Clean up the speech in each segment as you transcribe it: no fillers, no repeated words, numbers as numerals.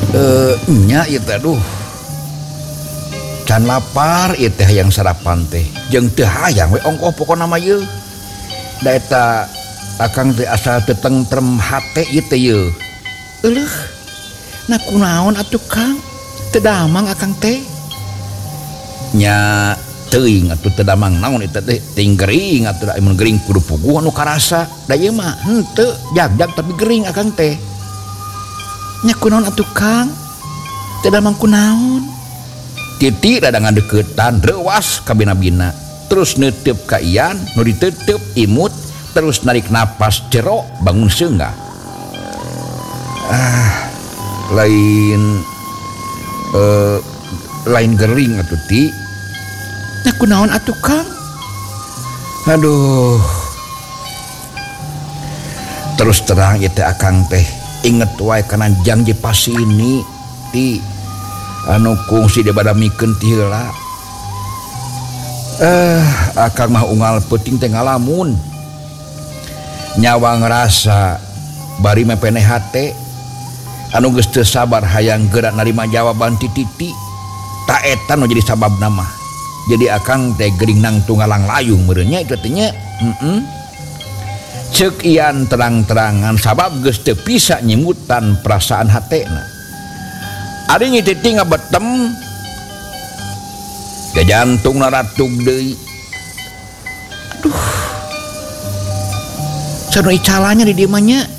nya itu aduh can lapar ieu teh hayang sarapan teh jeung teu hayang we ongkoh pokona mah ieu da eta akang teh asal teu tentrem hate ieu teh ieu eueuh na kunaon atuh Kang teu damang akang teh nya teuing atuh teu damang naon eta teh ting gering atuh da mun gering kudu puguh anu karasa da ieu mah henteu jag-jag tapi gering akang teh nya kunaon atuh Kang teu damang kunaon Titi rada ngadeukeutan reuwas ka bina-bina terus neuteup ka Ian nu diteuteub imut terus narik napas jero bangun seunggah lain gering atuh ti nya kunaon atuh Kang aduh terus terang ieu teh akang teh inget wae kana janji pasini ti anu kungsi dibadamikeun ti heula akang mah unggal peuting teh ngalamun nyawa ngerasa bari mepene hate anu geus teu sabar hayang geura narima jawaban ti Titi ta eta nu jadi sababna mah jadi akang teh geuring nang tunggalang layung meureun nya itu teh nya ceuk Ian terang-terangan sabab geus teu bisa nyimutan perasaan hatena ari nyi Titi ngabetem ke jantung naratug deui aduh sanu icalanya di dieu mah nya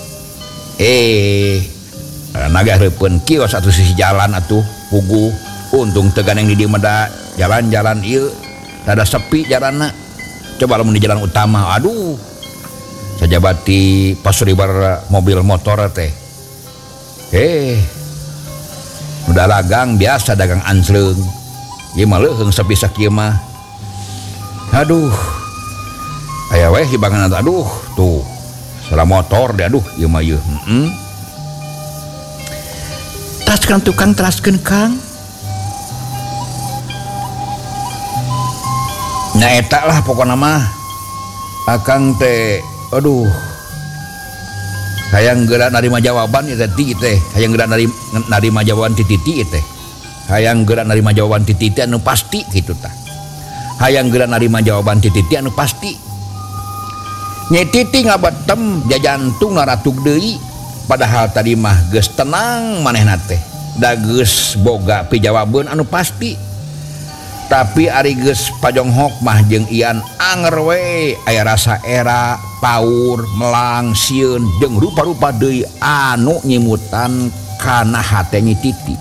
nagahreupeun kios atuh sisi jalan atuh puguh untung teu ganeng di dieu mah da jalan-jalan ieu rada sepi jalanna coba lamun di jalan utama aduh sajabati pasuribar mobil motor teh udah lagang biasa dagang anjleung ieu mah leuheung sapisa kieu mah aduh aya we hibangan aduh tuh salah motor deh aduh ieu mah ieu taskeun tukang teraskeun Kang nya eta lah pokona mah akang teh aduh hayang geura narima jawaban ieu teh hayang geura narima jawaban ti Titi teh hayang geura narima jawaban ti Titi anu pasti kitu tah hayang geura narima jawaban ti Titi anu pasti Nyai Titi ngabetem jajantung naratug deui padahal tadi mah geus tenang manehna teh da geus boga pijawabeun anu pasti tapi ari geus pajonghok mah jeung Ian anger we aya rasa era paur melang sieun jeung rupa-rupa deui anu nyimutan kana hate Nyai Titi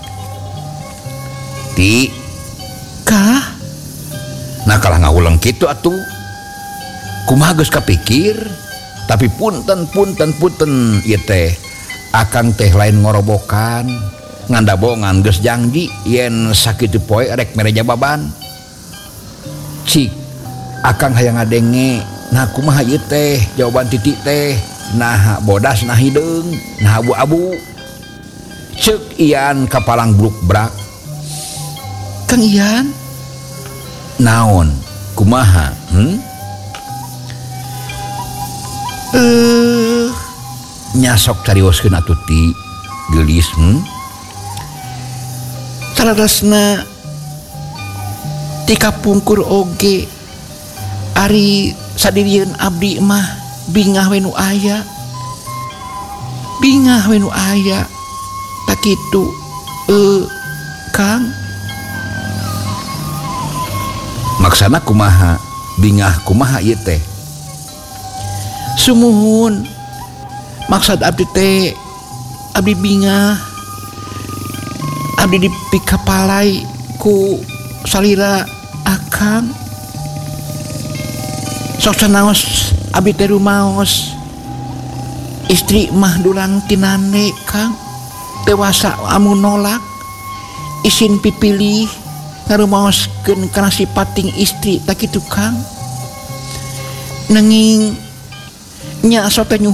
ti kah nah kalah ngauleung kitu atuh kumaha geus kapikir tapi punten ieu teh akang teh lain ngorobokan ngandabongan geus janji yen sakitu poe rek mere jawaban cik akang hayang ngadenge nah kumaha ieu teh jawaban Titi teh nah bodas nah hideung nah abu-abu ceuk Ian kapalang bluk-brak Kang Ian naon kumaha nyasok carioskeun atuh ti geulis saladasna ti kapungkur oge ari sadirieun abdi mah bingah we nu aya tak kitu Kang maksana kumaha bingah kumaha ieu teh sumuhun maksud abdi teh abdi bingah abdi dipikapalai ku salira akang sok sanaos abdi teh rumaos istri mah dulang tinane Kang dewasa amun nolak isin pipilih ngarumaoskeun kana sipating istri tak kitu Kang nanging nya asa teh